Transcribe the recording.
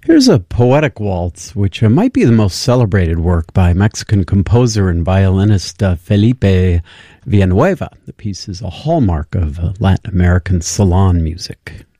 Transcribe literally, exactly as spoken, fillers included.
Here's a poetic waltz, which uh, might be the most celebrated work by Mexican composer and violinist uh, Felipe Villanueva. The piece is a hallmark of uh, Latin American salon music.